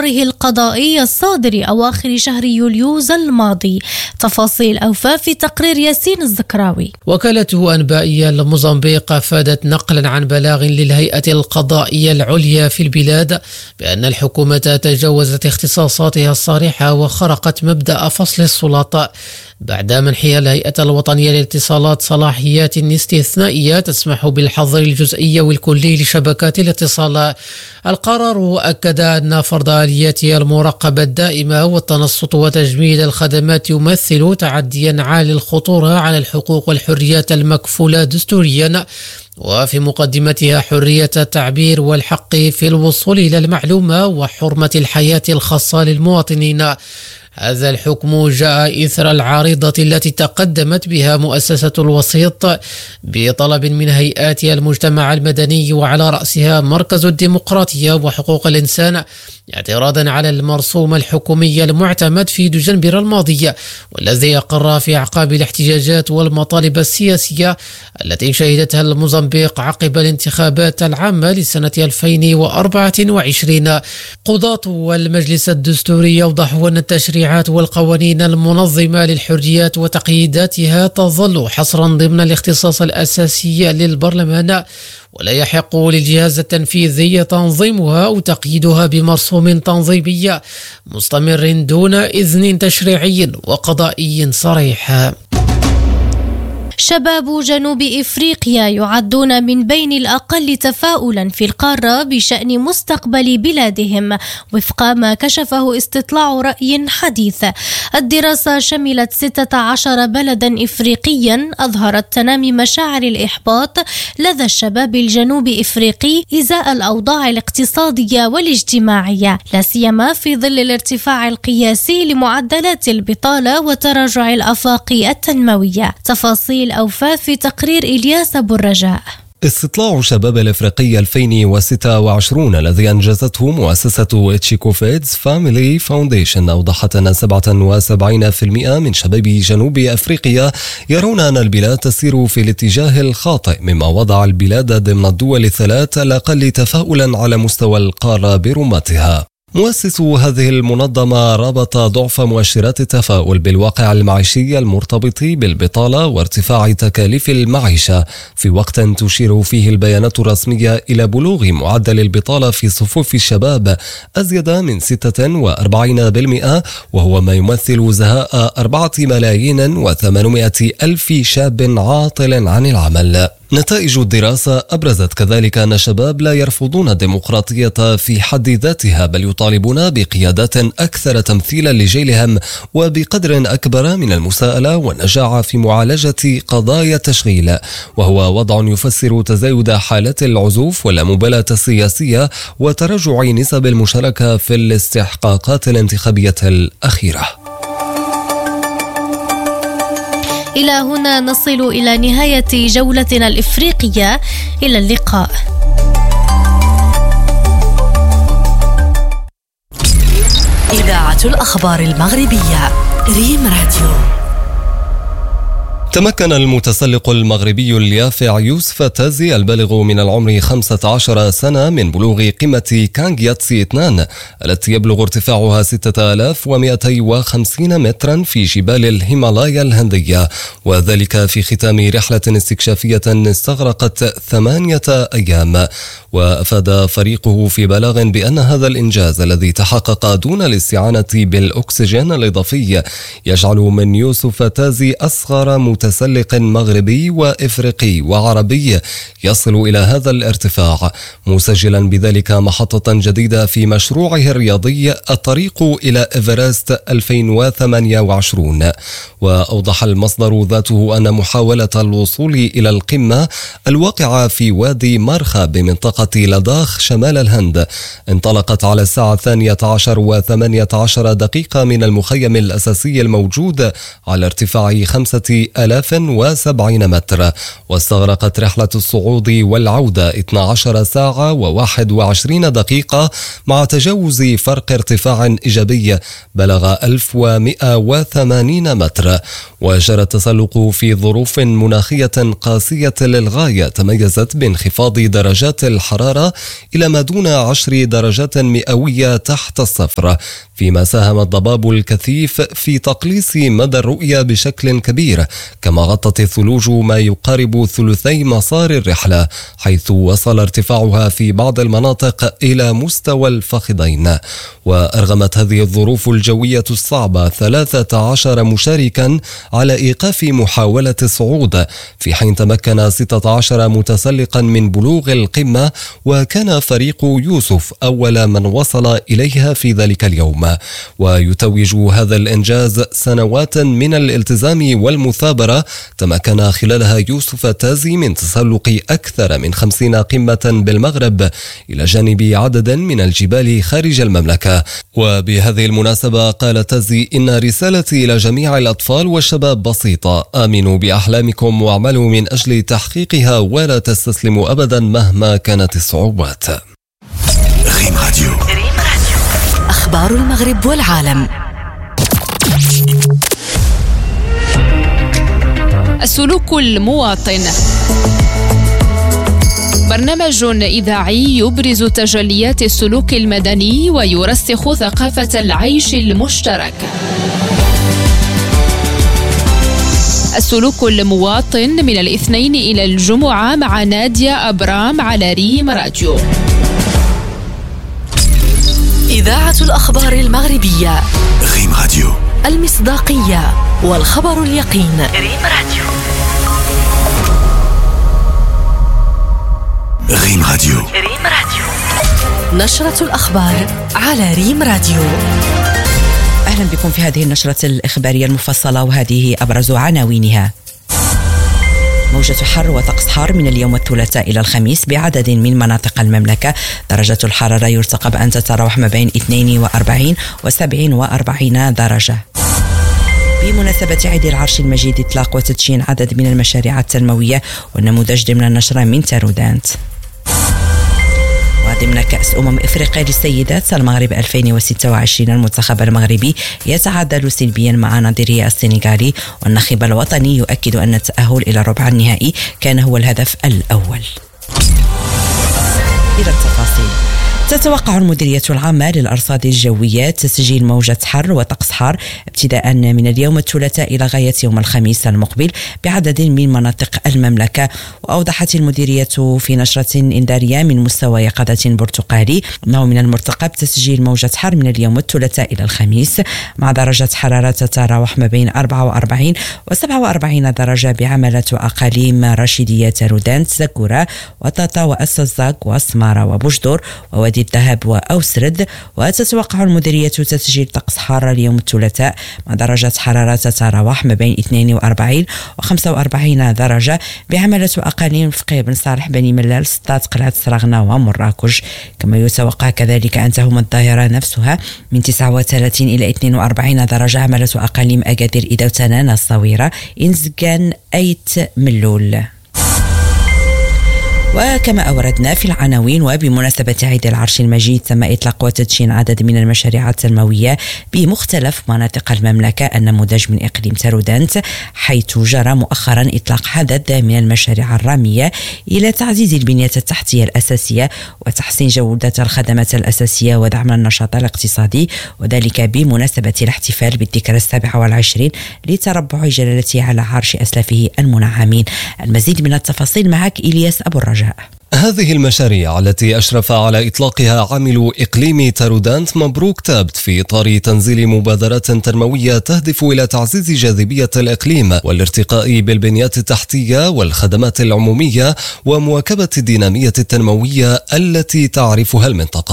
قراره القضائي الصادر أواخر شهر يوليوز الماضي. تفاصيل أوفى في تقرير ياسين الزكراوي. وكالة أنبائية لموزمبيق أفادت نقلا عن بلاغ للهيئة القضائية العليا في البلاد بأن الحكومة تجاوزت اختصاصاتها الصريحة وخرقت مبدأ فصل السلطات بعد منحها الهيئة الوطنية للاتصالات صلاحيات استثنائية تسمح بالحظر الجزئي والكلي لشبكات الاتصالات. القرار أكد أن فرض آلياتها المراقبة الدائمة والتنصت وتجميد الخدمات يمثل تعديا عالي الخطورة على الحقوق والحريات المكفولة دستوريا، وفي مقدمتها حرية التعبير والحق في الوصول إلى المعلومة وحرمة الحياة الخاصة للمواطنين. هذا الحكم جاء إثر العارضة التي تقدمت بها مؤسسة الوسيط بطلب من هيئات المجتمع المدني وعلى رأسها مركز الديمقراطية وحقوق الإنسان اعتراضا على المرسوم الحكومي المعتمد في دجنبر الماضية، والذي أقر في أعقاب الاحتجاجات والمطالب السياسية التي شهدتها الموزمبيق عقب الانتخابات العامة لسنة 2024. قضاة والمجلس الدستوري أوضحوا أن التشريعات والقوانين المنظمة للحريات وتقييداتها تظل حصرا ضمن الاختصاص الأساسي للبرلمان، ولا يحق للجهاز التنفيذي تنظيمها أو تقييدها بمرسوم تنظيمي مستمر دون إذن تشريعي وقضائي صريح. شباب جنوب إفريقيا يعدون من بين الأقل تفاؤلا في القارة بشأن مستقبل بلادهم وفق ما كشفه استطلاع رأي حديث. الدراسة شملت 16 بلدا إفريقيا أظهرت تنامي مشاعر الإحباط لدى الشباب الجنوب إفريقي إزاء الأوضاع الاقتصادية والاجتماعية، لا سيما في ظل الارتفاع القياسي لمعدلات البطالة وتراجع الآفاق التنموية. تفاصيل أوفى في تقرير إلياس أبو الرجاء. استطلاع شباب الإفريقي 2026 الذي أنجزته مؤسسة تشيكوفيدز فاميلي فاونديشن أوضحت أن 77% من شباب جنوب أفريقيا يرون أن البلاد تسير في الاتجاه الخاطئ، مما وضع البلاد ضمن الدول الثلاث الأقل تفاؤلا على مستوى القارة برمتها. مؤسس هذه المنظمة ربط ضعف مؤشرات التفاؤل بالواقع المعيشي المرتبط بالبطالة وارتفاع تكاليف المعيشة، في وقت تشير فيه البيانات الرسمية إلى بلوغ معدل البطالة في صفوف الشباب أزيد من 46%، وهو ما يمثل زهاء 4,800,000 شاب عاطل عن العمل. نتائج الدراسة أبرزت كذلك أن الشباب لا يرفضون الديمقراطية في حد ذاتها، بل يطالبون بقيادات أكثر تمثيلا لجيلهم وبقدر أكبر من المساءلة والنجاعة في معالجة قضايا التشغيل، وهو وضع يفسر تزايد حالات العزوف واللامبالاة السياسية وتراجع نسب المشاركة في الاستحقاقات الانتخابية الأخيرة. إلى هنا نصل إلى نهاية جولتنا الإفريقية. إلى اللقاء. إذاعة الأخبار المغربية ريم راديو. تمكن المتسلق المغربي اليافع يوسف تازي البالغ من العمر 15 سنة من بلوغ قمة كانغياتسي 2 التي يبلغ ارتفاعها 6250 مترا في جبال الهيمالايا الهندية، وذلك في ختام رحلة استكشافية استغرقت 8 أيام. وأفاد فريقه في بلاغ بأن هذا الإنجاز الذي تحقق دون الاستعانة بالأكسجين الإضافي يجعل من يوسف تازي أصغر متسلق مغربي وإفريقي وعربي يصل إلى هذا الارتفاع، مسجلا بذلك محطة جديدة في مشروعه الرياضي الطريق إلى إيفرست 2028. وأوضح المصدر ذاته أن محاولة الوصول إلى القمة الواقعة في وادي مرخى بمنطقة لداخ شمال الهند انطلقت على الساعة 12:18 من المخيم الأساسي الموجود على ارتفاع 5000 3070 متر، واستغرقت رحلة الصعود والعودة 12 ساعة و21 دقيقة مع تجاوز فرق ارتفاع إيجابي بلغ 1180 متر. وجرى التسلق في ظروف مناخية قاسية للغاية تميزت بانخفاض درجات الحرارة إلى ما دون 10 درجات مئوية تحت الصفر، فيما ساهم الضباب الكثيف في تقليص مدى الرؤية بشكل كبير، كما غطت الثلوج ما يقارب ثلثي مسار الرحلة، حيث وصل ارتفاعها في بعض المناطق إلى مستوى الفخذين. وأرغمت هذه الظروف الجوية الصعبة 13 مشاركا على إيقاف محاولة الصعود، في حين تمكن 16 متسلقا من بلوغ القمة، وكان فريق يوسف أول من وصل إليها في ذلك اليوم. ويتوج هذا الإنجاز سنوات من الالتزام والمثابرة تمكن خلالها يوسف تازي من تسلق أكثر من 50 قمة بالمغرب إلى جانب عدد من الجبال خارج المملكة. وبهذه المناسبة قال تازي: إن رسالتي إلى جميع الأطفال والشباب بسيطة، آمنوا بأحلامكم واعملوا من أجل تحقيقها ولا تستسلموا أبدا مهما كانت الصعوبات. ريم راديو. أخبار المغرب والعالم. السلوك المواطن، برنامج إذاعي يبرز تجليات السلوك المدني ويرسخ ثقافة العيش المشترك. السلوك المواطن من الاثنين إلى الجمعة مع نادية أبرام على ريم راديو. إذاعة الأخبار المغربية. ريم راديو. المصداقية والخبر اليقين. ريم راديو. ريم راديو. ريم راديو. نشرة الأخبار على ريم راديو. أهلا بكم في هذه النشرة الإخبارية المفصلة، وهذه أبرز عناوينها. موجة حر وطقس حار من اليوم الثلاثاء إلى الخميس بعدد من مناطق المملكة. درجة الحرارة يرتقب أن تتراوح ما بين 42 و 47 درجة. بمناسبة عيد العرش المجيد إطلاق وتدشين عدد من المشاريع التنموية، والنموذج ضمن النشرة من تارودانت. وضمن كأس إفريقيا للسيدات المغرب 2026 المنتخب المغربي يتعادل سلبيا مع نظيره السنغالي، والناخب الوطني يؤكد أن التأهل إلى ربع النهائي كان هو الهدف الأول. إلى التفاصيل. تتوقع المديرية العامة للأرصاد الجوية تسجيل موجة حر وطقس حار ابتداء من اليوم الثلاثاء إلى غاية يوم الخميس المقبل بعدد من مناطق المملكة. وأوضحت المديرية في نشرة إنذارية من مستوى يقظة برتقالي أنه من المرتقب تسجيل موجة حر من اليوم الثلاثاء إلى الخميس مع درجة حرارة تتراوح ما بين 44 و 47 درجة بعملة أقاليم رشيدية تارودانت زكورة وطاطا وأسزاق وسمارة وبوجدور ووادي الذهب وأوسرد. وتتوقع المديرية تسجيل طقس حار اليوم الثلاثاء مع درجة حرارة تتراوح ما بين 42 و 45 درجة بعملة أقاليم فقيه بن صالح بني ملال سطات قلعة سراغنا ومراكش. كما يتوقع كذلك أن تهم الظاهرة نفسها من 39 إلى 42 درجة عملة أقاليم أكادير إذا وتنانا الصويرة إنزقان أيت ملول. وكما أوردنا في العناوين، وبمناسبة عيد العرش المجيد تم إطلاق وتدشين عدد من المشاريع التنموية بمختلف مناطق المملكة النموذج من إقليم تارودانت، حيث جرى مؤخرا إطلاق عدد من المشاريع الرامية إلى تعزيز البنية التحتية الأساسية وتحسين جودة الخدمات الأساسية ودعم النشاط الاقتصادي، وذلك بمناسبة الاحتفال بالذكرى 27 لتربع جلالته على عرش أسلافه المنعمين. المزيد من التفاصيل معك إلياس أبو الرجاء. هذه المشاريع التي أشرف على إطلاقها عامل إقليم تارودانت مبروك تابت في إطار تنزيل مبادرات تنموية تهدف إلى تعزيز جاذبية الإقليم والارتقاء بالبنيات التحتية والخدمات العمومية ومواكبة الدينامية التنموية التي تعرفها المنطقة.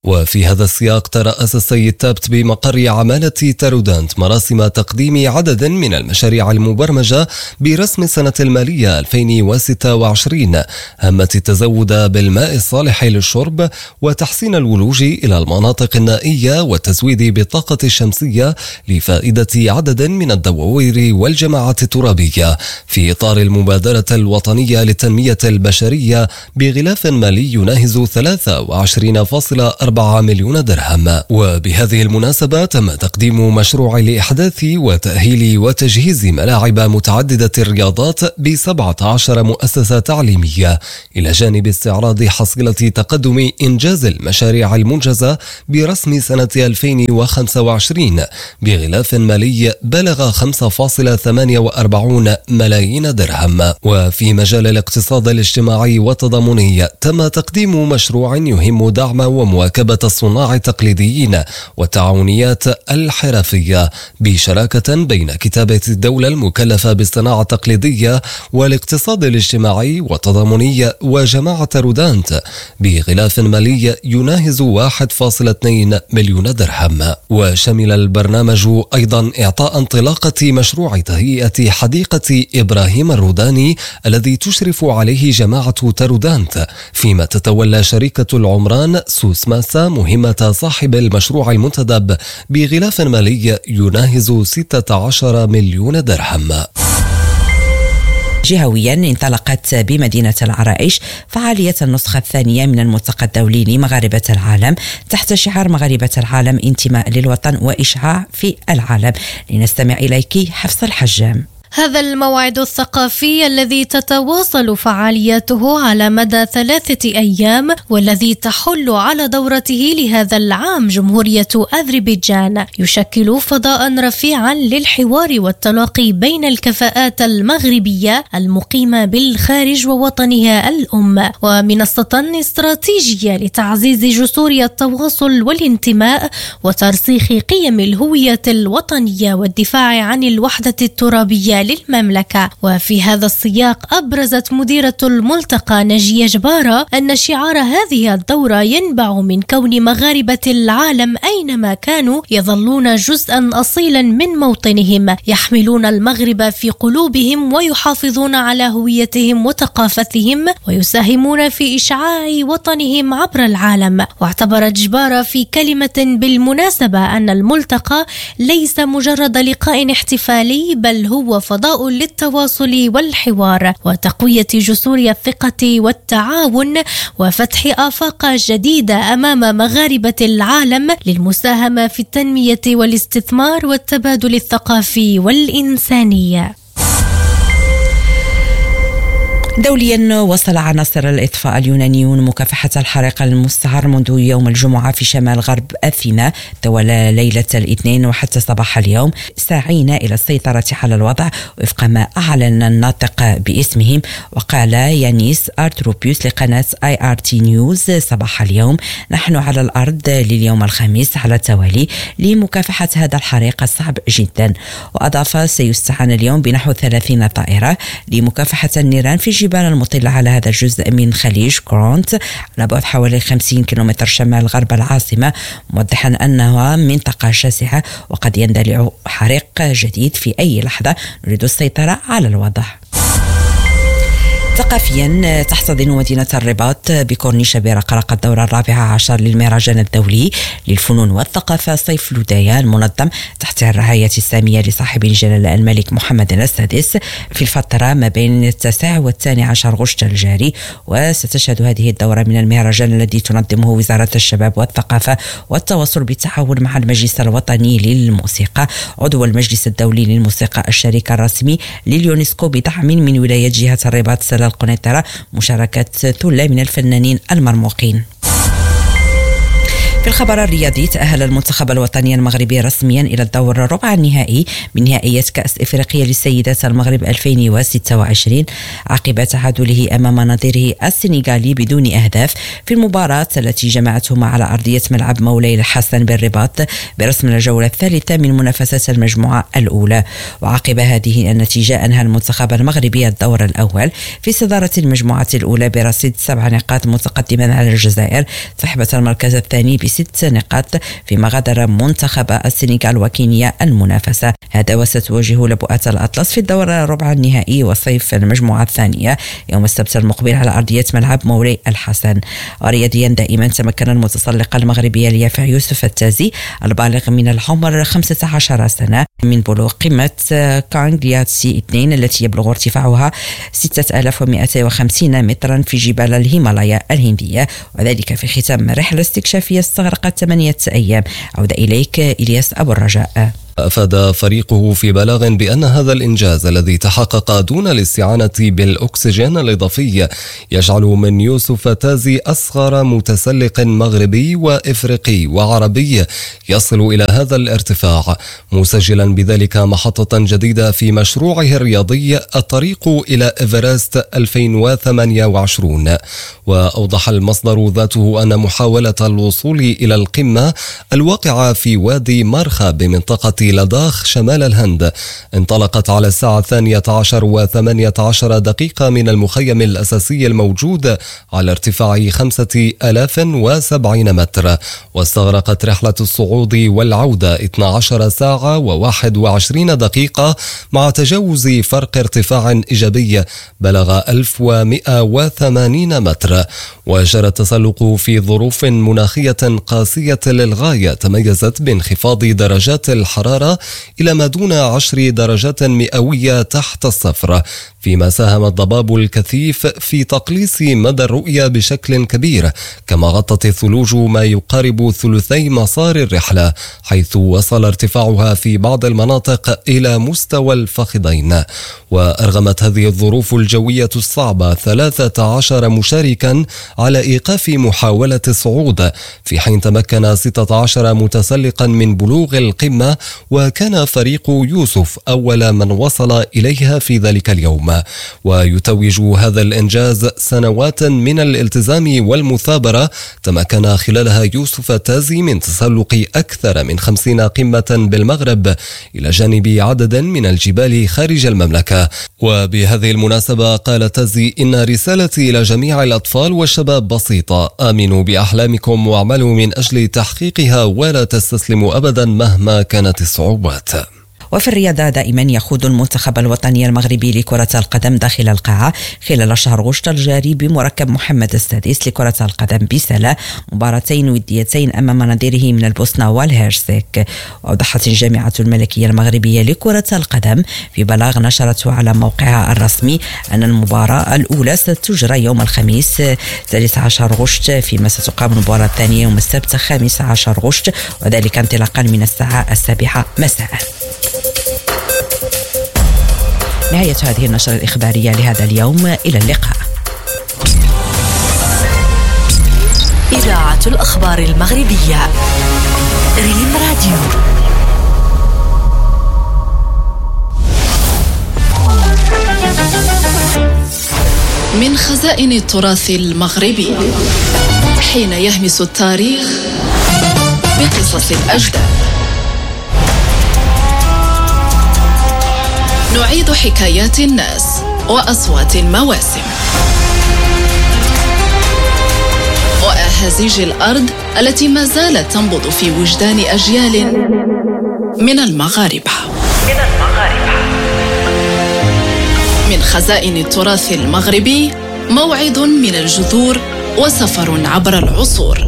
وفي هذا السياق ترأس السيد تابت بمقر عمالة تارودانت مراسم تقديم عدد من المشاريع المبرمجة برسم السنة المالية 2026 هامة التزود بالماء الصالح للشرب وتحسين الولوج إلى المناطق النائية والتزويد بالطاقة الشمسية لفائدة عدد من الدواوير والجماعات الترابية في إطار المبادرة الوطنية للتنمية البشرية بغلاف مالي يناهز 23.4 مليون درهم. وبهذه المناسبة تم تقديم مشروع لإحداث وتأهيل وتجهيز ملاعب متعددة الرياضات ب17 مؤسسة تعليمية إلى جانب استعراض حصيلة تقدم إنجاز المشاريع المنجزة برسم سنة 2025 بغلاف مالي بلغ 5.48 ملايين درهم. وفي مجال الاقتصاد الاجتماعي والتضامني تم تقديم مشروع يهم دعم ومواكبة الصناع التقليديين والتعاونيات الحرفية بشراكة بين كتابة الدولة المكلفة بالصناعة التقليدية والاقتصاد الاجتماعي والتضامني وجماعة رودانت بغلاف مالي يناهز 1.2 مليون درهم. وشمل البرنامج أيضا إعطاء انطلاقة مشروع تهيئة حديقة إبراهيم الروداني الذي تشرف عليه جماعة تارودانت، فيما تتولى شركة العمران سوسماسا مهمة صاحب المشروع المنتدب بغلاف مالي يناهز 16 مليون درهم. جهويا انطلقت بمدينة العرائش فعالية النسخة الثانية من الملتقى الدولي لمغاربة العالم تحت شعار مغاربة العالم انتماء للوطن وإشعاع في العالم. لنستمع إليك حفص الحجام. هذا الموعد الثقافي الذي تتواصل فعالياته على مدى 3 أيام والذي تحل على دورته لهذا العام جمهورية أذربيجان يشكل فضاء رفيعا للحوار والتلاقي بين الكفاءات المغربية المقيمة بالخارج ووطنها الأم، ومنصة استراتيجية لتعزيز جسور التواصل والانتماء وترسيخ قيم الهوية الوطنية والدفاع عن الوحدة الترابية للمملكة. وفي هذا السياق أبرزت مديرة الملتقى نجية جبارة أن شعار هذه الدورة ينبع من كون مغاربة العالم أينما كانوا يظلون جزءا أصيلا من موطنهم، يحملون المغرب في قلوبهم ويحافظون على هويتهم وثقافتهم ويساهمون في إشعاع وطنهم عبر العالم. واعتبرت جبارة في كلمة بالمناسبة أن الملتقى ليس مجرد لقاء احتفالي بل هو فضاء للتواصل والحوار وتقوية جسور الثقة والتعاون وفتح آفاق جديدة أمام مغاربة العالم للمساهمة في التنمية والاستثمار والتبادل الثقافي والإنساني. دوليا وصل عناصر الإطفاء اليونانيون مكافحة الحريق المستعر منذ يوم الجمعة في شمال غرب أثينا طوال ليلة الاثنين وحتى صباح اليوم، ساعين إلى السيطرة على الوضع وفق ما أعلن الناطق باسمهم. وقال يانيس أرتروبيوس لقناة IRT نيوز صباح اليوم: نحن على الأرض لليوم الخامس على التوالي لمكافحة هذا الحريق الصعب جدا. وأضاف: سيستعان اليوم بنحو 30 طائرة لمكافحة النيران في الجبال المطلة على هذا الجزء من خليج كورونت على بعد حوالي 50 كيلومتر شمال غرب العاصمة، موضحا أنها منطقة شاسعة وقد يندلع حريق جديد في أي لحظة. نريد السيطرة على الوضع. ثقافيا تحتضن مدينة الرباط بكورنيش برقراق الدورة 14 للمهرجان الدولي للفنون والثقافة صيف لودايا المنظم تحت الرعاية السامية لصاحب الجلالة الملك محمد السادس في الفترة ما بين 9 و12 غشت الجاري. وستشهد هذه الدورة من المهرجان الذي تنظمه وزارة الشباب والثقافة والتواصل بالتعاون مع المجلس الوطني للموسيقى عضو المجلس الدولي للموسيقى الشريك الرسمي لليونسكو بدعم من ولاية جهة الرباط القنيطرة مشاركة ثلة من الفنانين المرموقين. في الخبر الرياضي تأهل المنتخب الوطني المغربي رسميا إلى الدور الربع النهائي من نهائية كأس إفريقيا للسيدات المغرب 2026 عقب تعادله أمام نظيره السنغالي بدون أهداف في المباراة التي جمعتهما على أرضية ملعب مولاي الحسن بالرباط برسم الجولة الثالثة من منافسة المجموعة الأولى. وعقب هذه النتيجة أنهى المنتخب المغربي الدور الأول في صدارة المجموعة الأولى برصيد 7 نقاط متقدما على الجزائر صاحبة المركز الثاني ب6 نقاط، فيما غادر منتخب السنغال وكينيا المنافسة. هذا وستواجه لبؤة الأطلس في الدورة ربع النهائي وصيف المجموعة الثانية يوم السبت المقبل على أرضية ملعب مولاي الحسن. رياضيا دائما تمكن المتسلق المغربي اليافع يوسف التازي البالغ من العمر 15 سنة من بلوغ قمة كانغلياتسي 2 التي يبلغ ارتفاعها 6250 مترا في جبال الهيمالايا الهندية، وذلك في ختام رحلة استكشافية استغرقت 8 أيام. عودة إليك إلياس أبو الرجاء. أفاد فريقه في بلاغ بأن هذا الإنجاز الذي تحقق دون الاستعانة بالأكسجين الإضافي يجعل من يوسف تازي أصغر متسلق مغربي وإفريقي وعربي يصل إلى هذا الارتفاع، مسجلا بذلك محطة جديدة في مشروعه الرياضي الطريق إلى إيفرست 2028. وأوضح المصدر ذاته أن محاولة الوصول إلى القمة الواقعة في وادي مرخى بمنطقة لداخ شمال الهند انطلقت على الساعة 12:18 من المخيم الأساسي الموجود على ارتفاع 5070 متر، واستغرقت رحلة الصعود والعودة 12 ساعة و21 دقيقة مع تجاوز فرق ارتفاع إيجابي بلغ 1180 متر. وجرى التسلق في ظروف مناخية قاسية للغاية تميزت بانخفاض درجات الحرارة إلى ما دون 10 درجات مئوية تحت الصفر، فيما ساهم الضباب الكثيف في تقليص مدى الرؤية بشكل كبير، كما غطت الثلوج ما يقارب ثلثي مسار الرحلة، حيث وصل ارتفاعها في بعض المناطق إلى مستوى الفخذين. وأرغمت هذه الظروف الجوية الصعبة 13 مشاركا على إيقاف محاولة الصعود، في حين تمكن 16 متسلقا من بلوغ القمة، وكان فريق يوسف أول من وصل إليها في ذلك اليوم. ويتوج هذا الإنجاز سنوات من الالتزام والمثابرة تمكن خلالها يوسف تازي من تسلق أكثر من 50 قمة بالمغرب إلى جانب عدد من الجبال خارج المملكة. وبهذه المناسبة قال تازي: إن رسالتي إلى جميع الأطفال والشباب بسيطة: آمنوا بأحلامكم واعملوا من أجل تحقيقها ولا تستسلموا أبدا مهما كانت الصعوبات. وفي الرياضة دائما يخوض المنتخب الوطني المغربي لكرة القدم داخل القاعة خلال شهر غشت الجاري بمركب محمد السادس لكرة القدم بسلا مباراتين وديتين أمام نظيره من البوسنة والهرسك. وأوضحت الجامعة الملكية المغربية لكرة القدم في بلاغ نشرته على موقعها الرسمي أن المباراة الأولى ستجرى يوم الخميس 13 غشت، فيما ستقام المباراة الثانية يوم السبت 15 غشت، وذلك انطلاقا من الساعة 7 مساء. نهاية هذه النشرة الإخبارية لهذا اليوم، إلى اللقاء. إذاعة الأخبار المغربية، ريم راديو. من خزائن التراث المغربي، حين يهمس التاريخ بقصص الأجداد، نعيد حكايات الناس وأصوات المواسم وأهازيج الأرض التي ما زالت تنبض في وجدان أجيال من المغاربة. من خزائن التراث المغربي، موعد من الجذور وسفر عبر العصور.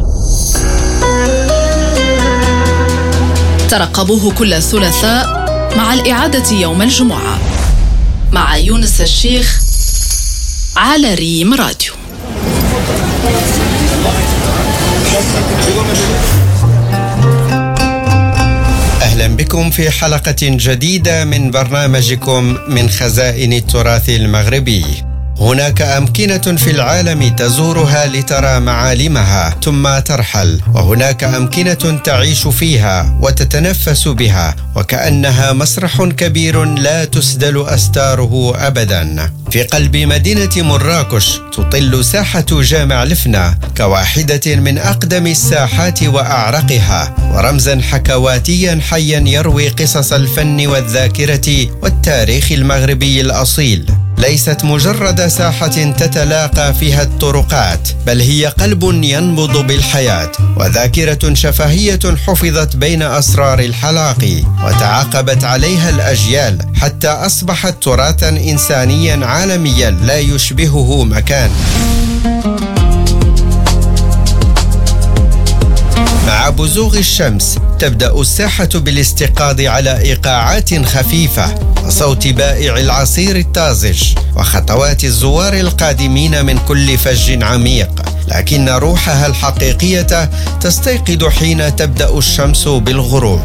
ترقبوه كل ثلاثاء مع الإعادة يوم الجمعة مع يونس الشيخ على ريم راديو. أهلا بكم في حلقة جديدة من برنامجكم من خزائن التراث المغربي. هناك أمكنة في العالم تزورها لترى معالمها ثم ترحل، وهناك أمكنة تعيش فيها وتتنفس بها وكأنها مسرح كبير لا تسدل أستاره أبدا. في قلب مدينة مراكش تطل ساحة جامع لفنا كواحدة من أقدم الساحات وأعرقها، ورمزا حكواتيا حيا يروي قصص الفن والذاكرة والتاريخ المغربي الأصيل. ليست مجرد ساحة تتلاقى فيها الطرقات، بل هي قلب ينبض بالحياة وذاكرة شفهية حفظت بين أسرار الحلاقي وتعاقبت عليها الأجيال حتى أصبحت تراثا إنسانيا عالميا لا يشبهه مكان. مع بزوغ الشمس تبدأ الساحة بالاستيقاظ على إيقاعات خفيفة وصوت بائع العصير الطازج وخطوات الزوار القادمين من كل فج عميق، لكن روحها الحقيقية تستيقظ حين تبدأ الشمس بالغروب.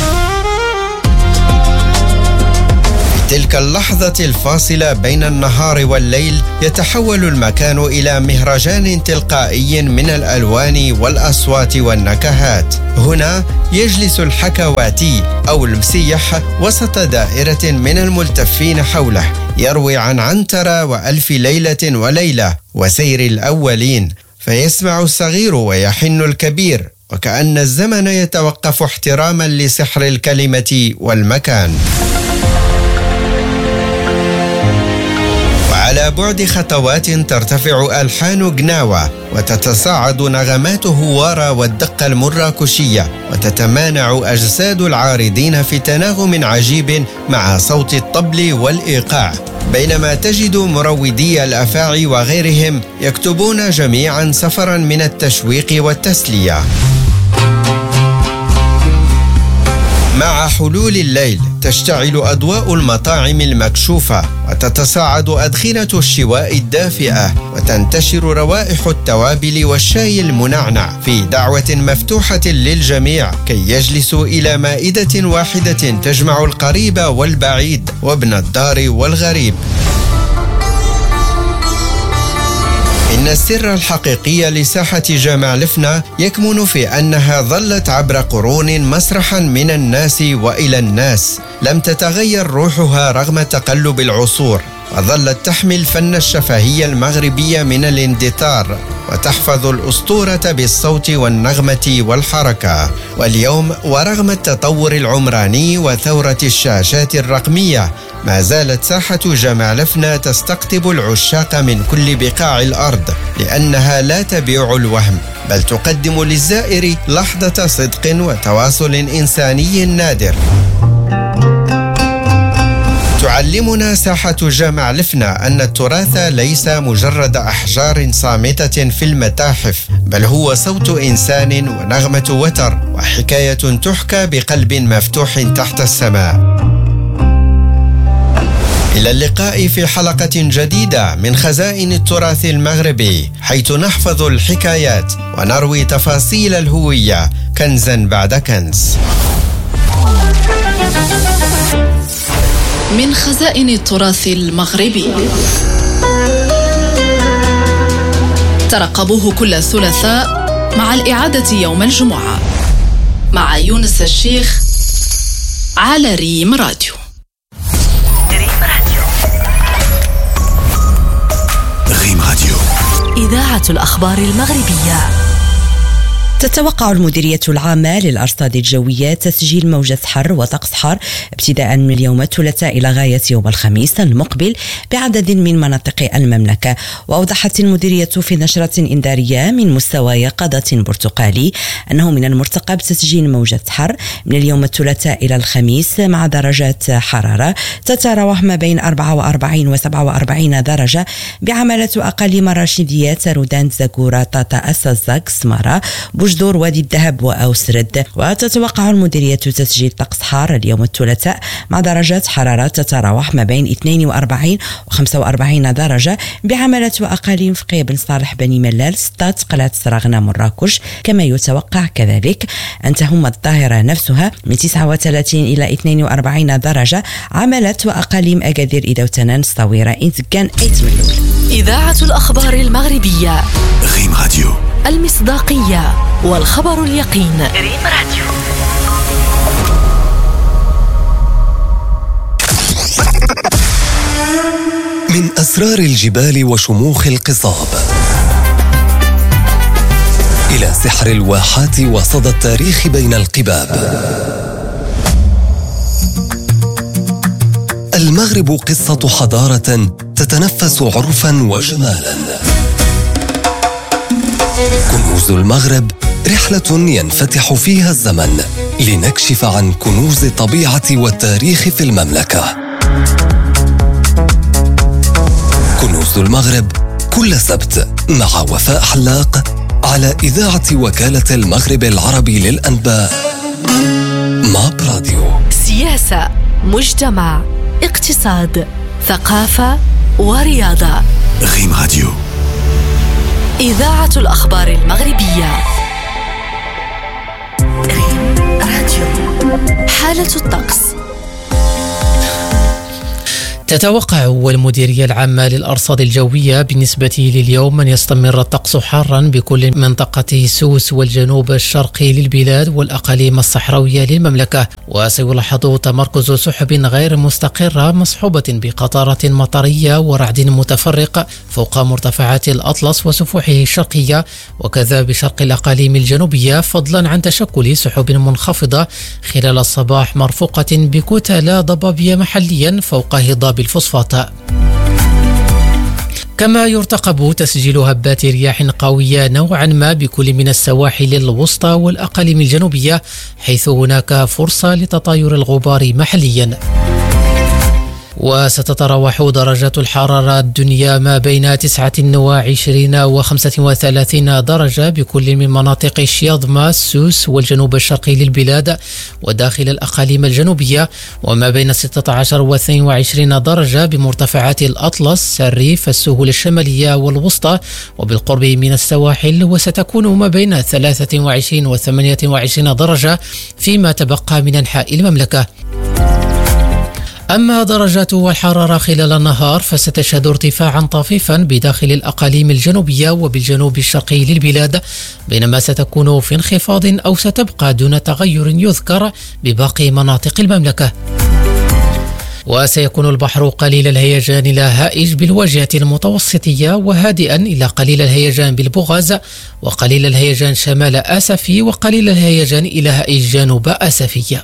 تلك اللحظة الفاصلة بين النهار والليل يتحول المكان إلى مهرجان تلقائي من الألوان والأصوات والنكهات. هنا يجلس الحكواتي أو المسيح وسط دائرة من الملتفين حوله، يروي عن عنترة وألف ليلة وليلة وسير الأولين، فيسمع الصغير ويحن الكبير، وكأن الزمن يتوقف احتراما لسحر الكلمة والمكان. على بعد خطوات ترتفع ألحان جناوة وتتصاعد نغمات هوارة والدقة المراكشية، وتتمانع أجساد العارضين في تناغم عجيب مع صوت الطبل والإيقاع، بينما تجد مرودي الأفاعي وغيرهم يكتبون جميعا سفرا من التشويق والتسلية. مع حلول الليل تشتعل أضواء المطاعم المكشوفة وتتصاعد أدخنة الشواء الدافئة وتنتشر روائح التوابل والشاي المنعنع في دعوة مفتوحة للجميع كي يجلسوا إلى مائدة واحدة تجمع القريب والبعيد وابن الدار والغريب. إن السر الحقيقي لساحة جامع لفنا يكمن في أنها ظلت عبر قرون مسرحا من الناس وإلى الناس، لم تتغير روحها رغم تقلب العصور، وظلت تحمل فن الشفهية المغربية من الاندثار وتحفظ الأسطورة بالصوت والنغمة والحركة. واليوم ورغم التطور العمراني وثورة الشاشات الرقمية ما زالت ساحة جامع لفنا تستقطب العشاق من كل بقاع الأرض، لأنها لا تبيع الوهم بل تقدم للزائر لحظة صدق وتواصل إنساني نادر. تعلمنا ساحة جامع لفنا أن التراث ليس مجرد أحجار صامتة في المتاحف، بل هو صوت إنسان ونغمة وتر وحكاية تحكى بقلب مفتوح تحت السماء. إلى اللقاء في حلقة جديدة من خزائن التراث المغربي، حيث نحفظ الحكايات ونروي تفاصيل الهوية كنزا بعد كنز. من خزائن التراث المغربي، ترقبوه كل ثلاثاء مع الإعادة يوم الجمعة مع يونس الشيخ على ريم راديو. ريم راديو، إذاعة الأخبار المغربية. تتوقع المديرية العامة للأرصاد الجوية تسجيل موجة حر وطقس حار ابتداء من اليوم الثلاثاء إلى غاية يوم الخميس المقبل بعدد من مناطق المملكة. وأوضحت المديرية في نشرة إنذارية من مستوى يقظة برتقالي أنه من المرتقب تسجيل موجة حر من اليوم الثلاثاء إلى الخميس مع درجات حرارة تتراوح ما بين 44 و 47 درجة بعمالة أقل مراشديات رودان زاكورا طاطا أسازاك سمارة بوجدور وادي الذهب وأوسرد. وتتوقع المديرية تسجيل طقس حار اليوم الثلاثاء مع درجات حرارة تتراوح ما بين 42 و 45 درجة بعمالة وأقاليم فقيه بن صالح بني ملال سطات قلعة سراغنا مراكش. كما يتوقع كذلك أن تهم الظاهرة نفسها من 39 إلى 42 درجة عمالة وأقاليم أكادير إذا وتنان صويرة إنزكان أيت ملول. إذاعة الأخبار المغربية، ريم راديو، المصداقية والخبر اليقين. ريم راديو. من أسرار الجبال وشموخ القصاب إلى سحر الواحات وصدى التاريخ بين القباب، المغرب قصة حضارة تتنفس عرفا وجمالا. كنوز المغرب، رحلة ينفتح فيها الزمن لنكشف عن كنوز الطبيعة والتاريخ في المملكة. كنوز المغرب كل سبت مع وفاء حلاق على إذاعة وكالة المغرب العربي للأنباء ماب راديو. سياسة، مجتمع، اقتصاد، ثقافة ورياضة. ريم راديو، إذاعة الأخبار المغربية. ريم راديو. حالة الطقس. تتوقع المديرية العامة للأرصاد الجوية بالنسبة لليوم أن يستمر الطقس حارا بكل منطقة سوس والجنوب الشرقي للبلاد والأقاليم الصحراوية للمملكة، وسيلاحظ تمركز سحب غير مستقرة مصحوبة بقطارة مطرية ورعد متفرق فوق مرتفعات الأطلس وسفوحه الشرقية، وكذا بشرق الأقاليم الجنوبية، فضلا عن تشكل سحب منخفضة خلال الصباح مرفوقة بكتل ضبابية محليا فوق هضاب الفوسفات. كما يرتقب تسجيل هبات رياح قوية نوعا ما بكل من السواحل الوسطى والأقاليم الجنوبية، حيث هناك فرصة لتطاير الغبار محليا. وستتراوح درجات الحرارة الدنيا ما بين 29 و 35 درجة بكل من مناطق شياضمة، سوس والجنوب الشرقي للبلاد وداخل الأقاليم الجنوبية، وما بين 16 و 22 درجة بمرتفعات الأطلس، الريف، السهول الشمالية والوسطى وبالقرب من السواحل، وستكون ما بين 23 و 28 درجة فيما تبقى من أنحاء المملكة. أما درجات الحرارة خلال النهار فستشهد ارتفاعا طفيفا بداخل الأقاليم الجنوبية وبالجنوب الشرقي للبلاد، بينما ستكون في انخفاض أو ستبقى دون تغير يذكر بباقي مناطق المملكة. وسيكون البحر قليل الهيجان إلى هائج بالواجهة المتوسطية، وهادئا إلى قليل الهيجان بالبغاز، وقليل الهيجان شمال آسفي، وقليل الهيجان إلى هائج جنوب آسفي.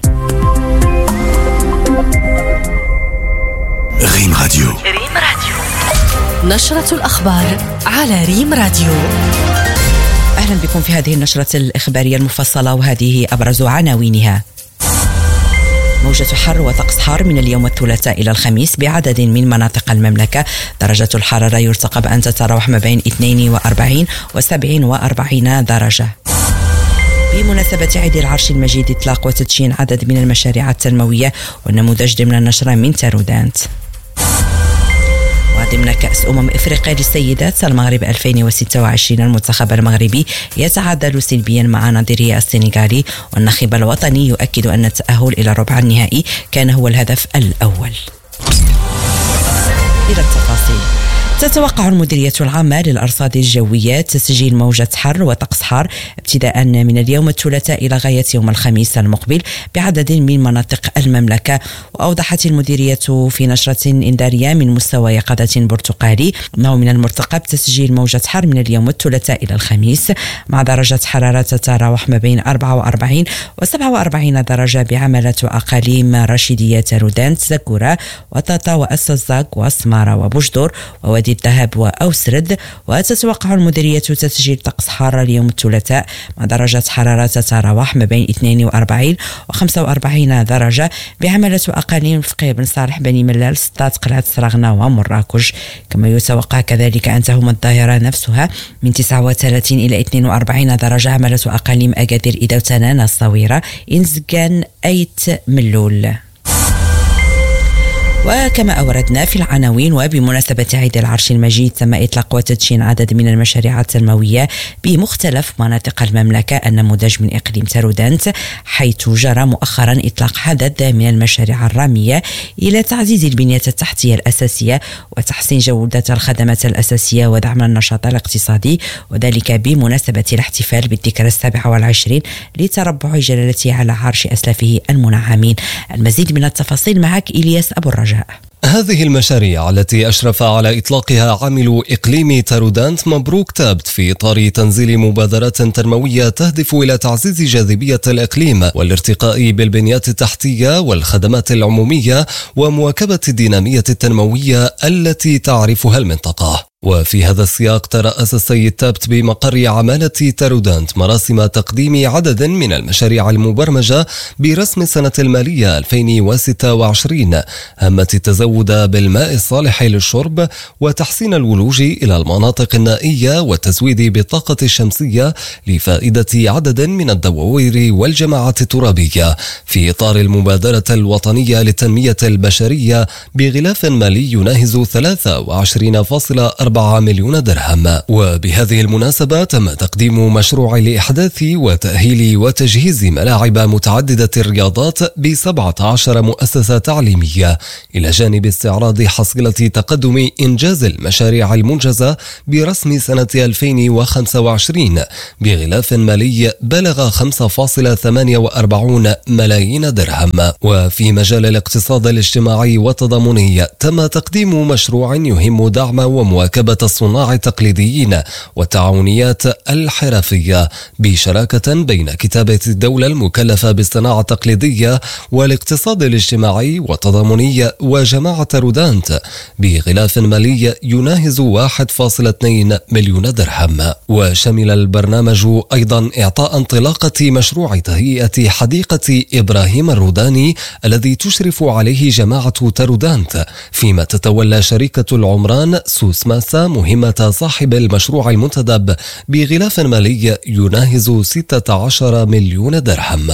ريم راديو. ريم راديو. نشرة الأخبار على ريم راديو. أهلا بكم في هذه النشرة الإخبارية المفصلة، وهذه أبرز عناوينها. موجة حر وطقس حار من اليوم الثلاثاء إلى الخميس بعدد من مناطق المملكة. درجة الحرارة يرتقب أن تتراوح ما بين 42 و 47 درجة. بمناسبة عيد العرش المجيد إطلاق وتدشين عدد من المشاريع التنموية والنموذج ضمن النشرة من تارودانت. وضمن كأس إفريقيا للسيدات المغرب 2026 المنتخب المغربي يتعادل سلبيا مع نظيره السنغالي، والناخب الوطني يؤكد أن التأهل إلى ربع النهائي كان هو الهدف الأول. إلى التفاصيل. تتوقع المديرية العامة للأرصاد الجوية تسجيل موجة حر وطقس حار ابتداء من اليوم الثلاثاء إلى غاية يوم الخميس المقبل بعدد من مناطق المملكة. وأوضحت المديرية في نشرة إنذارية من مستوى يقظة برتقالي أنه من المرتقب تسجيل موجة حر من اليوم الثلاثاء إلى الخميس مع درجة حرارة تتراوح ما بين 44 و 47 درجة بعملة أقاليم رشيدية تارودانت، زكورة وطاطا وأسزاق وسمارة وبوجدور ووادي الذهب وأوسرد. وتتوقع المديرية تسجيل طقس حار اليوم الثلاثاء مع درجة حرارة تتراوح ما بين 42 و 45 درجة بعملة أقاليم فقيه بن صالح، بني ملال، سطات، قلعة سراغنا ومراكش. كما يتوقع كذلك أن تهم الظاهرة نفسها من 39 إلى 42 درجة عملة أقاليم أكادير، إدوتنان، الصويرة، إنزقان، أيت، ملول. وكما أوردنا في العناوين، وبمناسبة عيد العرش المجيد تم إطلاق وتدشين عدد من المشاريع التنموية بمختلف مناطق المملكة النموذج من إقليم تارودانت، حيث جرى مؤخرا إطلاق عدد من المشاريع الرامية إلى تعزيز البنية التحتية الأساسية وتحسين جودة الخدمات الأساسية ودعم النشاط الاقتصادي، وذلك بمناسبة الاحتفال بالذكرى 27 لتربع جلالته على عرش أسلافه المنعمين. المزيد من التفاصيل معك إلياس أبو الرجاء. هذه المشاريع التي أشرف على إطلاقها عامل إقليم تارودانت مبروك تابت في إطار تنزيل مبادرات تنموية تهدف إلى تعزيز جاذبية الإقليم والارتقاء بالبنيات التحتية والخدمات العمومية ومواكبة الدينامية التنموية التي تعرفها المنطقة. وفي هذا السياق ترأس السيد تابت بمقر عمالة تارودانت مراسم تقديم عدد من المشاريع المبرمجة برسم سنة المالية 2026 هامة التزود بالماء الصالح للشرب وتحسين الولوج إلى المناطق النائية والتزويد بالطاقة الشمسية لفائدة عدد من الدواوير والجماعات الترابية في إطار المبادرة الوطنية للتنمية البشرية بغلاف مالي يناهز 23.4 مليون درهم. وبهذه المناسبة تم تقديم مشروع لإحداث وتأهيل وتجهيز ملاعب متعددة الرياضات ب17 مؤسسة تعليمية إلى جانب استعراض حصيلة تقدم إنجاز المشاريع المنجزة برسم سنة 2025 بغلاف مالي بلغ 5.48 ملايين درهم. وفي مجال الاقتصاد الاجتماعي والتضامني تم تقديم مشروع يهم دعم ومواكبة الصناع التقليديين والتعاونيات الحرفية بشراكة بين كتابة الدولة المكلفة بالصناعة التقليدية والاقتصاد الاجتماعي والتضامني وجماعة تارودانت بغلاف مالي يناهز 1.2 مليون درهم. وشمل البرنامج أيضا إعطاء انطلاقة مشروع تهيئة حديقة إبراهيم الروداني الذي تشرف عليه جماعة تارودانت، فيما تتولى شركة العمران سوسماسا مهمة صاحب المشروع المنتدب بغلاف مالي يناهز 16 مليون درهم.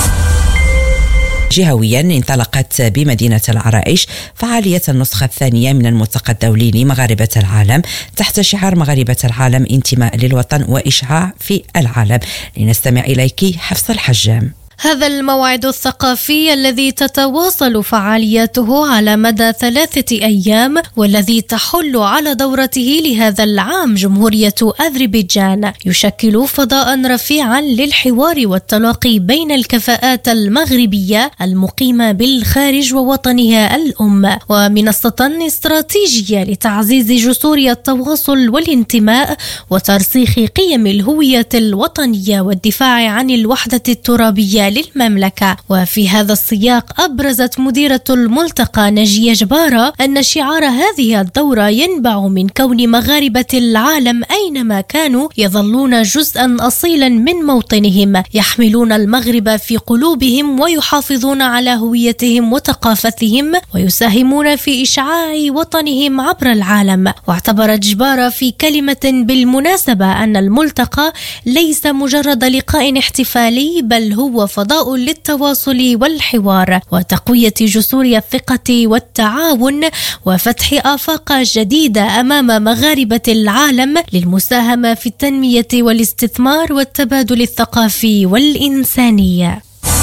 جهويا انطلقت بمدينة العرائش فعالية النسخة الثانية من الملتقى الدولي لمغاربة العالم تحت شعار مغاربة العالم انتماء للوطن وإشعاع في العالم. لنستمع إليك حفص الحجام. هذا الموعد الثقافي الذي تتواصل فعالياته على مدى 3 أيام والذي تحل على دورته لهذا العام جمهورية أذربيجان يشكل فضاء رفيعا للحوار والتلاقي بين الكفاءات المغربية المقيمة بالخارج ووطنها الأم، ومنصة استراتيجية لتعزيز جسور التواصل والانتماء وترسيخ قيم الهوية الوطنية والدفاع عن الوحدة الترابية للمملكة. وفي هذا السياق أبرزت مديرة الملتقى نجية جبارة أن شعار هذه الدورة ينبع من كون مغاربة العالم أينما كانوا يظلون جزءا أصيلا من موطنهم، يحملون المغرب في قلوبهم ويحافظون على هويتهم وثقافتهم ويساهمون في إشعاع وطنهم عبر العالم. واعتبرت جبارة في كلمة بالمناسبة أن الملتقى ليس مجرد لقاء احتفالي بل هو فضاء للتواصل والحوار وتقوية جسور الثقة والتعاون وفتح آفاق جديدة أمام مغاربة العالم للمساهمة في التنمية والاستثمار والتبادل الثقافي والإنساني.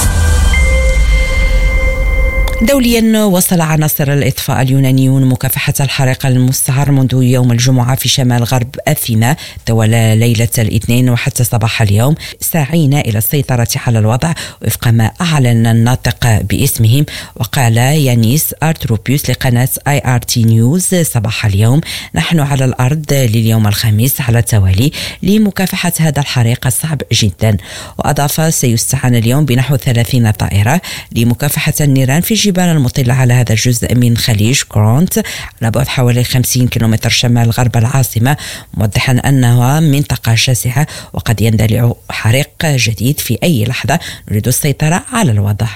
دوليا وصل عناصر الإطفاء اليونانيون مكافحة الحريق المستعر منذ يوم الجمعة في شمال غرب أثينا طوال ليلة الاثنين وحتى صباح اليوم، ساعين إلى السيطرة على الوضع وفق ما أعلن الناطق باسمهم. وقال يانيس أرتروبيوس لقناة IRT نيوز صباح اليوم: نحن على الأرض لليوم الخامس على التوالي لمكافحة هذا الحريق الصعب جدا. وأضاف: سيستعان اليوم بنحو 30 طائرة لمكافحة النيران في الجبال المطلة على هذا الجزء من خليج كرونت على بعد حوالي 50 كيلومتر شمال غرب العاصمة، موضحا أنها منطقة شاسعة وقد يندلع حريق جديد في أي لحظة. نريد السيطرة على الوضع.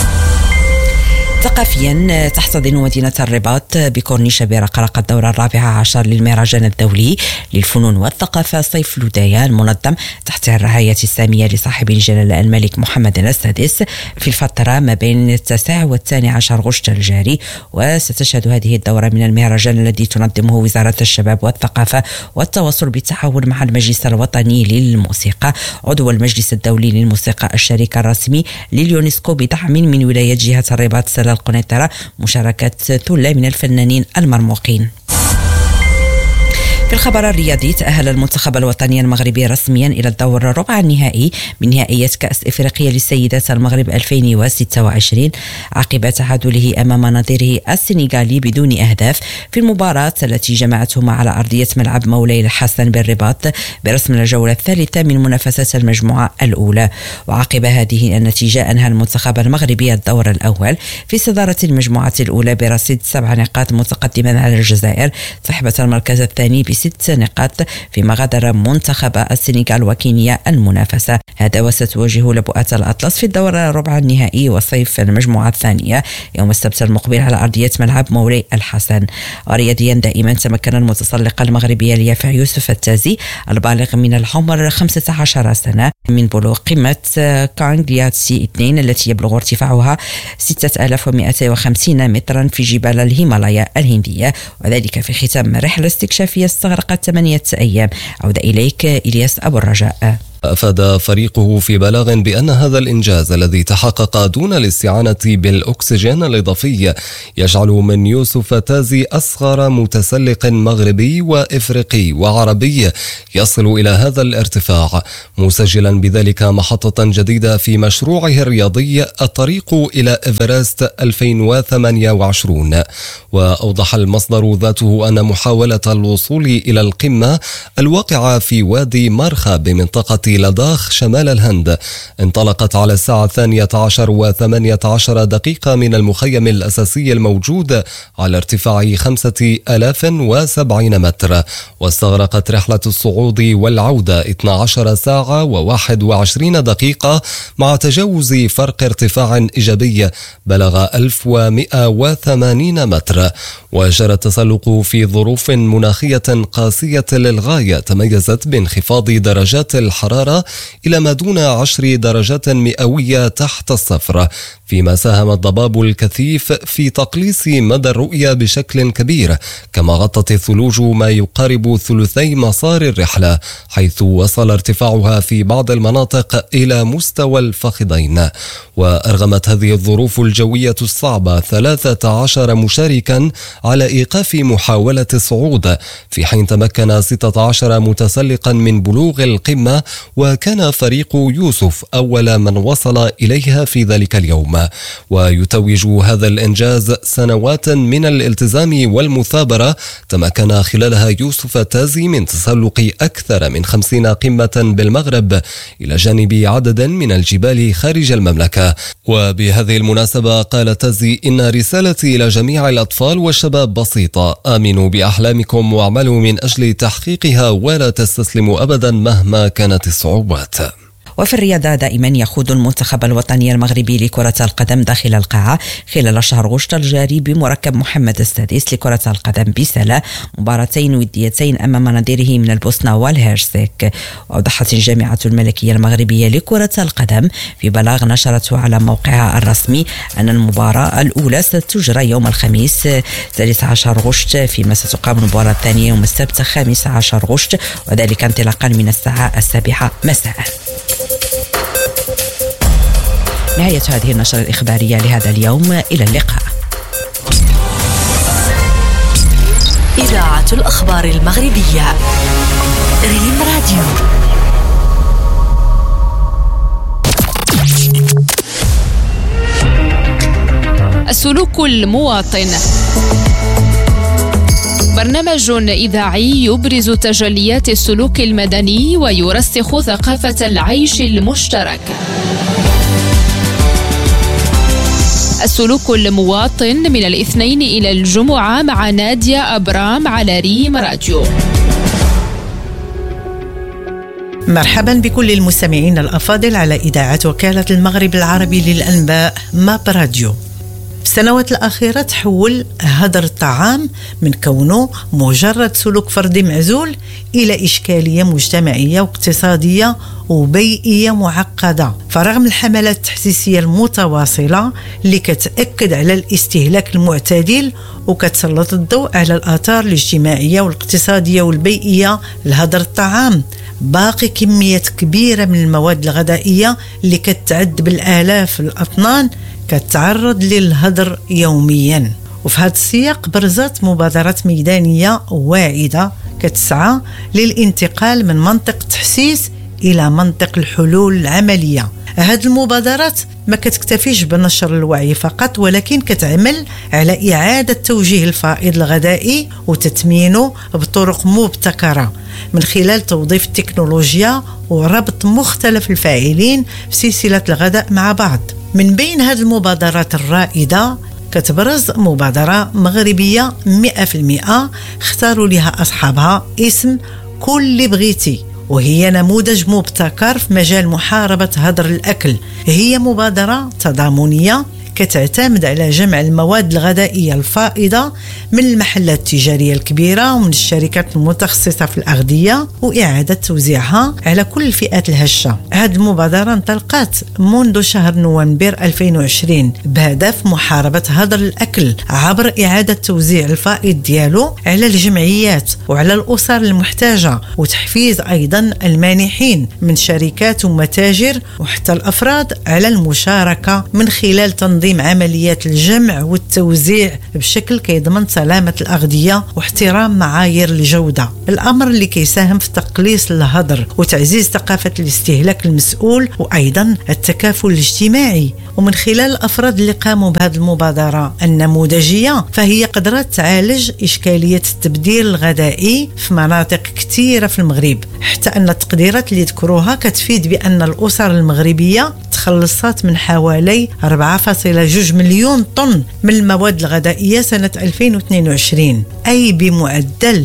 ثقافيا تحتضن مدينة الرباط بكورنيش برقراق الدورة 14 للمهرجان الدولي للفنون والثقافة صيف لودايا المنظم تحت الرعاية السامية لصاحب الجلالة الملك محمد السادس في الفترة ما بين 9 و12 غشت الجاري. وستشهد هذه الدورة من المهرجان الذي تنظمه وزارة الشباب والثقافة والتواصل بالتعاون مع المجلس الوطني للموسيقى عضو المجلس الدولي للموسيقى الشريك الرسمي لليونسكو بدعم من ولاية جهة الرباط القنيطرة، مشاركة ثلة من الفنانين المرموقين. في الخبر الرياضي، تأهل المنتخب الوطني المغربي رسميا إلى الدور الربع النهائي من نهائيات كأس إفريقيا للسيدات المغرب 2026 عقب تعادله أمام نظيره السنغالي بدون أهداف في المباراة التي جمعتهما على أرضية ملعب مولاي الحسن بالرباط برسم الجولة الثالثة من منافسات المجموعة الأولى. وعقب هذه النتيجة أنهى المنتخب المغربي الدور الأول في صدارة المجموعة الأولى برصيد 7 نقاط متقدما على الجزائر صاحبة المركز الثاني ب6 نقاط، فيما غادر منتخب السنغال وكينيا المنافسة. هذا وستواجه لبؤة الأطلس في الدور الربع النهائي وصيف المجموعة الثانية يوم السبت المقبل على أرضية ملعب مولاي الحسن. ورياضيا دائما، تمكن المتسلقة المغربية اليافع يوسف التازي البالغ من العمر 15 سنة من بلوغ قمة كانغلياتسي 2 التي يبلغ ارتفاعها 6250 مترا في جبال الهيمالايا الهندية، وذلك في ختام رحلة استكشافية استغرقت 8 أيام. عودة إليك إلياس أبو الرجاء. أفاد فريقه في بلاغ بأن هذا الإنجاز الذي تحقق دون الاستعانة بالأكسجين الإضافي يجعل من يوسف تازي أصغر متسلق مغربي وإفريقي وعربي يصل إلى هذا الارتفاع، مسجلا بذلك محطة جديدة في مشروعه الرياضي الطريق إلى إيفرست 2028. وأوضح المصدر ذاته أن محاولة الوصول إلى القمة الواقعة في وادي مرخى بمنطقة لداخ شمال الهند انطلقت على الساعة 12:18 من المخيم الأساسي الموجود على ارتفاع 5070 متر، واستغرقت رحلة الصعود والعودة 12 ساعة و21 دقيقة مع تجاوز فرق ارتفاع إيجابي بلغ 1180 متر. وجرى التسلق في ظروف مناخية قاسية للغاية تميزت بانخفاض درجات الحرارة إلى ما دون 10 درجات مئوية تحت الصفر، فيما ساهم الضباب الكثيف في تقليص مدى الرؤية بشكل كبير، كما غطت الثلوج ما يقارب ثلثي مسار الرحلة، حيث وصل ارتفاعها في بعض المناطق إلى مستوى الفخذين. وأرغمت هذه الظروف الجوية الصعبة 13 مشاركا على إيقاف محاولة الصعود، في حين تمكن 16 متسلقا من بلوغ القمة، وكان فريق يوسف أول من وصل إليها في ذلك اليوم. ويتوج هذا الإنجاز سنوات من الالتزام والمثابرة تمكن خلالها يوسف تازي من تسلق أكثر من 50 قمة بالمغرب إلى جانب عدد من الجبال خارج المملكة. وبهذه المناسبة قال تازي: إن رسالتي إلى جميع الأطفال والشباب بسيطة: آمنوا بأحلامكم واعملوا من أجل تحقيقها ولا تستسلموا أبدا مهما كانت الصعوبات. وفي الرياضة دائما يخوض المنتخب الوطني المغربي لكرة القدم داخل القاعة خلال شهر غشت الجاري بمركب محمد السادس لكرة القدم بسلا مباراتين وديتين أمام نظيره من البوسنة والهرسك. وأوضحت الجامعة الملكية المغربية لكرة القدم في بلاغ نشرته على موقعها الرسمي أن المباراة الأولى ستجرى يوم الخميس 13 غشت، فيما ستقام المباراة الثانية يوم السبت 15 غشت، وذلك انطلاقا من الساعة 7 مساء. نهاية هذه النشرة الإخبارية لهذا اليوم، إلى اللقاء. إذاعة الأخبار المغربية، ريم راديو. السلوك المواطن، برنامج إذاعي يبرز تجليات السلوك المدني ويرسخ ثقافة العيش المشترك. السلوك المواطن من الاثنين إلى الجمعة مع نادية أبرام على ريم راديو. مرحبا بكل المستمعين الأفاضل على إذاعة وكالة المغرب العربي للأنباء ماب راديو. في السنوات الأخيرة تحول هدر الطعام من كونه مجرد سلوك فردي معزول إلى إشكالية مجتمعية واقتصادية وبيئية معقدة. فرغم الحملات التحسيسية المتواصلة اللي كتأكد على الاستهلاك المعتدل وكتسلط الضوء على الآثار الاجتماعية والاقتصادية والبيئية لهدر الطعام، باقي كميات كبيرة من المواد الغذائية اللي كتعد بالآلاف الأطنان كتعرض للهدر يوميا. وفي هذا السياق برزت مبادرات ميدانية واعدة كتسعى للانتقال من منطق التحسيس إلى منطق الحلول العملية. هذه المبادرات ما كتكتفيش بنشر الوعي فقط، ولكن كتعمل على إعادة توجيه الفائض الغذائي وتثمينه بطرق مبتكرة من خلال توظيف التكنولوجيا وربط مختلف الفاعلين في سلسلة الغذاء مع بعض. من بين هذه المبادرات الرائدة كتبرز مبادرة مغربية 100% اختاروا لها أصحابها اسم كل اللي بغيتي، وهي نموذج مبتكر في مجال محاربة هدر الأكل. هي مبادرة تضامنية كتعتمد على جمع المواد الغذائية الفائضة من المحلات التجارية الكبيرة ومن الشركات المتخصصة في الأغذية وإعادة توزيعها على كل الفئات الهشة. هذه المبادرة انطلقت منذ شهر نوفمبر 2020 بهدف محاربة هدر الأكل عبر إعادة توزيع الفائض ديالو على الجمعيات وعلى الأسر المحتاجة، وتحفيز أيضا المانحين من شركات ومتاجر وحتى الأفراد على المشاركة من خلال تنظيم عمليات الجمع والتوزيع بشكل كيضمن سلامة الأغذية واحترام معايير الجودة، الأمر اللي كيساهم في تقليص الهدر وتعزيز ثقافة الاستهلاك المسؤول وأيضا التكافل الاجتماعي. ومن خلال الأفراد اللي قاموا بهذه المبادرة النموذجية فهي قدرت تعالج إشكالية التبديل الغذائي في مناطق كثيرة في المغرب، حتى أن التقديرات اللي ذكروها كتفيد بأن الأسر المغربية تخلصت من حوالي 4.2 مليون طن من المواد الغذائية سنة 2022، أي بمعدل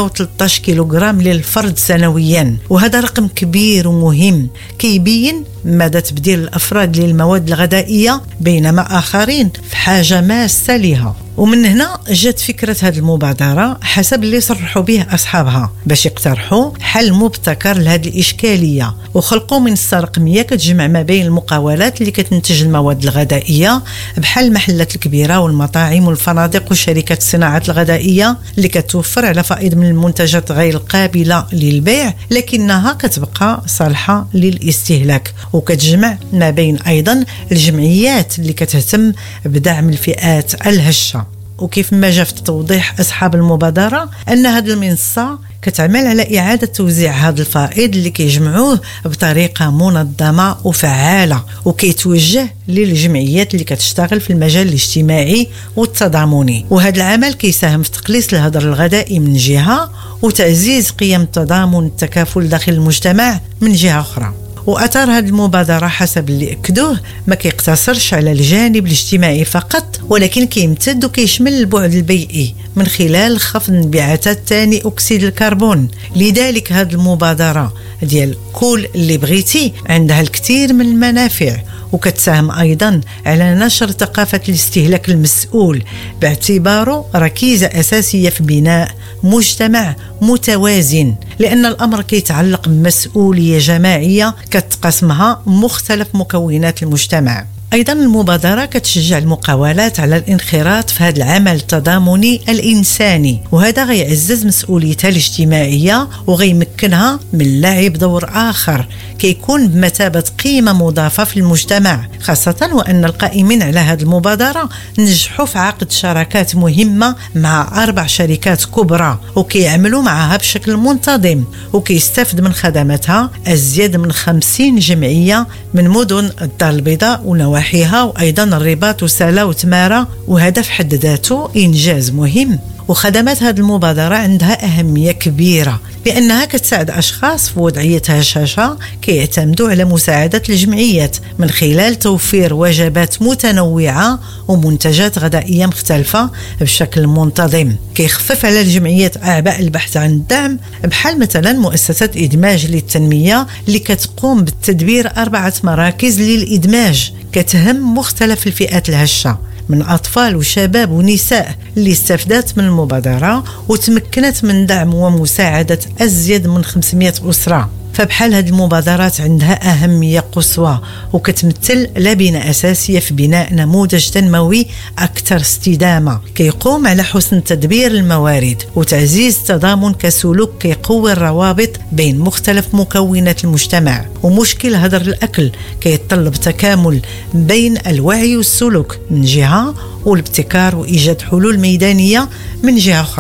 113 كيلوغرام للفرد سنويا. وهذا رقم كبير ومهم كيبين مدى تبديل الأفراد للمواد الغذائية بينما آخرين في حاجة ماسة لها. ومن هنا جت فكرة هذه المبادرة حسب اللي صرحوا به أصحابها باش يقترحوا حل مبتكر لهذه الإشكالية، وخلقوا منصة رقمية كتجمع ما بين المقاولات اللي كتنتج المواد الغذائية بحال المحلات الكبيرة والمطاعم والفنادق والشركات الصناعات الغذائية اللي كتوفر على فائض من المنتجات غير القابلة للبيع لكنها كتبقى صالحة للاستهلاك، وكتجمع ما بين أيضا الجمعيات اللي كتهتم بدعم الفئات الهشة. وكيف ما جاء في توضيح أصحاب المبادرة أن هذه المنصة كتعمل على إعادة توزيع هذا الفائض اللي كيجمعوه بطريقة منظمة وفعالة وكيتوجه للجمعيات اللي كتشتغل في المجال الاجتماعي والتضامني. وهذا العمل كيساهم في تقليص الهدر الغذائي من جهة وتعزيز قيم التضامن التكافل داخل المجتمع من جهة أخرى. وأثر هذه المبادرة حسب اللي أكدوه ما كيقتصرش على الجانب الاجتماعي فقط، ولكن كيمتد وكيشمل البعد البيئي من خلال خفض انبعاثات ثاني أكسيد الكربون. لذلك هذه المبادرة ديال كل اللي بغيتي عندها الكثير من المنافع، وكتساهم أيضا على نشر ثقافة الاستهلاك المسؤول باعتباره ركيزة أساسية في بناء مجتمع متوازن، لأن الأمر كيتعلق بمسؤولية جماعية كتقسمها مختلف مكونات المجتمع. أيضا المبادرة كتشجع المقاولات على الانخراط في هذا العمل التضامني الإنساني، وهذا غيعزز مسؤوليتها الاجتماعية وغيمكنها من لعب دور آخر كيكون بمثابة قيمة مضافة في المجتمع، خاصة وأن القائمين على هذه المبادرة نجحوا في عقد شراكات مهمة مع 4 شركات كبرى وكيعملوا معها بشكل منتظم، وكيستفد من خدماتها أزيد من 50 جمعية من مدن الدار البيضاء ونواحيها وأيضا الرباط وسلا وتمارة، وهذا في حد ذاته إنجاز مهم. وخدمات هذه المبادرة عندها أهمية كبيرة بأنها كتساعد أشخاص في وضعية هشاشة كيعتمدوا على مساعدة الجمعيات من خلال توفير وجبات متنوعة ومنتجات غذائية مختلفة بشكل منتظم. كيخفف على الجمعيات أعباء البحث عن الدعم بحال مثلا مؤسسة إدماج للتنمية اللي كتقوم بالتدبير 4 مراكز للإدماج كتهم مختلف الفئات الهشة من أطفال وشباب ونساء اللي استفادت من المبادرة وتمكنت من دعم ومساعدة أزيد من 500 أسرة. فبحال هذه المبادرات عندها أهمية قصوى وكتمثل لبنة أساسية في بناء نموذج تنموي أكثر استدامة كيقوم على حسن تدبير الموارد وتعزيز التضامن كسلوك كيقوي الروابط بين مختلف مكونات المجتمع. ومشكل هدر الأكل كيتطلب تكامل بين الوعي والسلوك من جهة والابتكار وإيجاد حلول ميدانية من جهة أخرى.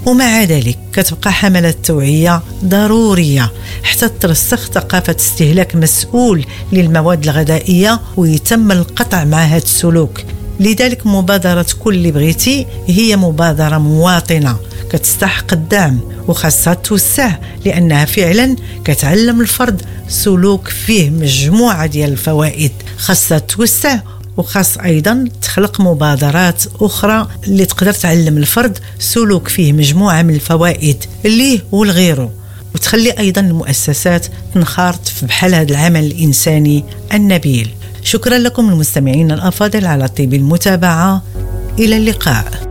ومع ذلك كتبقى حملات توعية ضرورية حتى ترسخ ثقافة استهلاك مسؤول للمواد الغذائية ويتم القطع مع هذا السلوك. لذلك مبادرة كل اللي بغيتي هي مبادرة مواطنة كتستحق الدعم وخاصها توسع، لأنها فعلا كتعلم الفرد سلوك فيه مجموعة ديال الفوائد. خاصها توسع وخاص أيضا تخلق مبادرات أخرى اللي تقدر تعلم الفرد سلوك فيه مجموعة من الفوائد ليه والغيره، وتخلي أيضا المؤسسات تنخرط في بحال هذا العمل الإنساني النبيل. شكرا لكم المستمعين الأفاضل على طيب المتابعة، إلى اللقاء.